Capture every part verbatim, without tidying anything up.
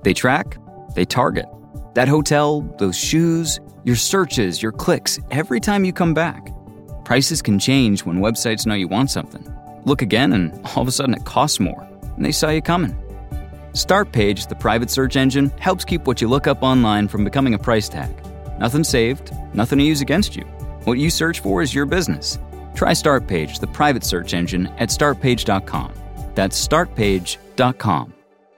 They track, they target. That hotel, those shoes, your searches, your clicks, every time you come back. Prices can change when websites know you want something. Look again and all of a sudden it costs more, and they saw you coming. Startpage, the private search engine, helps keep what you look up online from becoming a price tag. Nothing saved, nothing to use against you. What you search for is your business. Try Startpage, the private search engine, at startpage dot com. That's startpage dot com.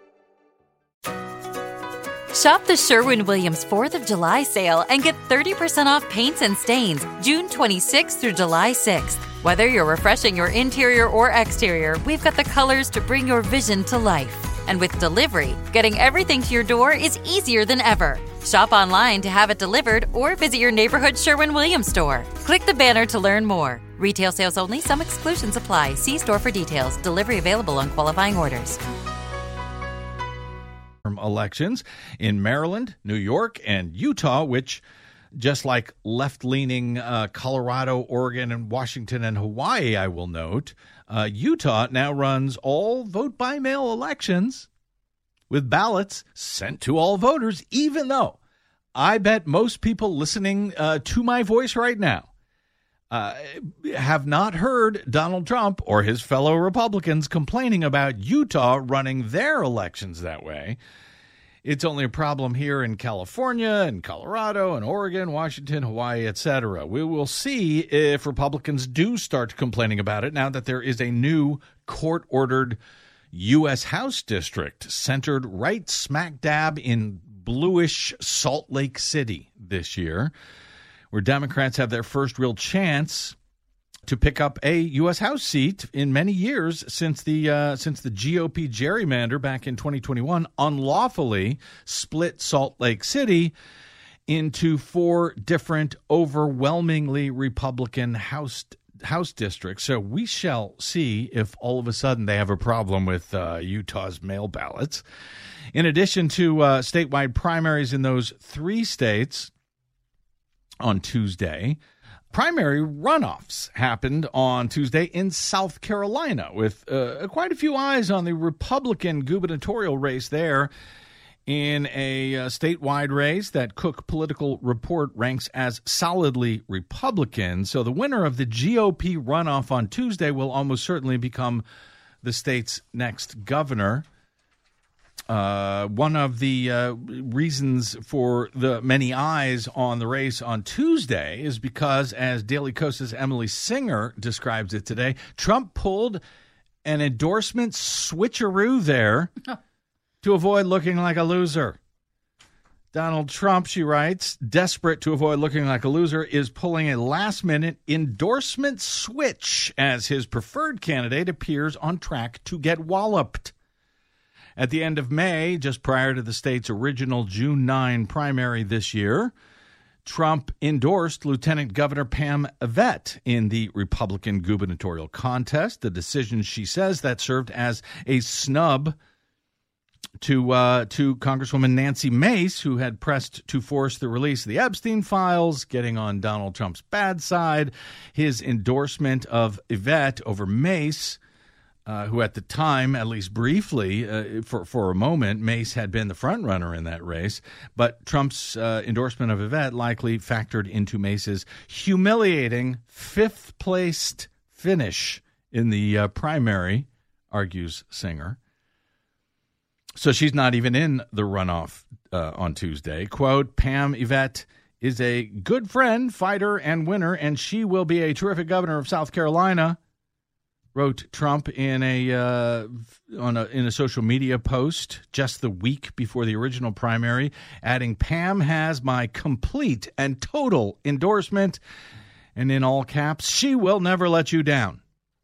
Shop the Sherwin-Williams fourth of July sale and get thirty percent off paints and stains June twenty-sixth through July sixth. Whether you're refreshing your interior or exterior, we've got the colors to bring your vision to life. And with delivery, getting everything to your door is easier than ever. Shop online to have it delivered or visit your neighborhood Sherwin-Williams store. Click the banner to learn more. Retail sales only. Some exclusions apply. See store for details. Delivery available on qualifying orders. Elections in Maryland, New York, and Utah, which, just like left-leaning uh, Colorado, Oregon, and Washington and Hawaii, I will note, uh, Utah now runs all vote-by-mail elections with ballots sent to all voters, even though I bet most people listening uh, to my voice right now uh, have not heard Donald Trump or his fellow Republicans complaining about Utah running their elections that way. It's only a problem here in California and Colorado and Oregon, Washington, Hawaii, et cetera. We will see if Republicans do start complaining about it now that there is a new court-ordered U S House district centered right smack dab in bluish Salt Lake City this year, where Democrats have their first real chance to pick up a U S House seat in many years since the uh, since the G O P gerrymander back in twenty twenty-one unlawfully split Salt Lake City into four different overwhelmingly Republican House House districts. So we shall see if all of a sudden they have a problem with uh, Utah's mail ballots. In addition to uh, statewide primaries in those three states on Tuesday, primary runoffs happened on Tuesday in South Carolina, with uh, quite a few eyes on the Republican gubernatorial race there in a uh, statewide race that Cook Political Report ranks as solidly Republican. So the winner of the G O P runoff on Tuesday will almost certainly become the state's next governor. Uh, one of the uh, reasons for the many eyes on the race on Tuesday is because, as Daily Kost's Emily Singer describes it today, Trump pulled an endorsement switcheroo there to avoid looking like a loser. Donald Trump, she writes, desperate to avoid looking like a loser, is pulling a last-minute endorsement switch as his preferred candidate appears on track to get walloped. At the end of May, just prior to the state's original June ninth primary this year, Trump endorsed Lieutenant Governor Pam Yvette in the Republican gubernatorial contest, a decision, she says, that served as a snub to uh, to Congresswoman Nancy Mace, who had pressed to force the release of the Epstein files, getting on Donald Trump's bad side. His endorsement of Yvette over Mace, Uh, who at the time, at least briefly, uh, for, for a moment, Mace had been the front runner in that race. But Trump's uh, endorsement of Yvette likely factored into Mace's humiliating fifth-placed finish in the uh, primary, argues Singer. So she's not even in the runoff uh, on Tuesday. Quote, Pam Yvette is a good friend, fighter, and winner, and she will be a terrific governor of South Carolina, wrote Trump in a uh, on a in a social media post just the week before the original primary, adding, Pam has my complete and total endorsement, and in all caps, she will never let you down.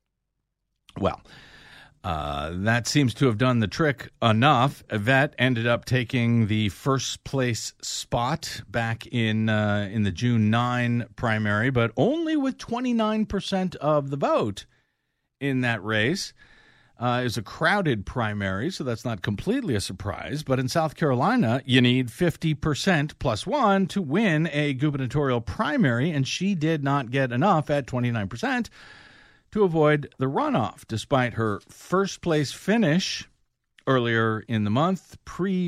Well, uh, that seems to have done the trick enough. Yvette ended up taking the first place spot back in uh, in the June ninth primary, but only with twenty-nine percent of the vote in that race. Uh, is a crowded primary, so that's not completely a surprise. But in South Carolina, you need fifty percent plus one to win a gubernatorial primary, and she did not get enough at twenty-nine percent to avoid the runoff, despite her first-place finish earlier in the month, pre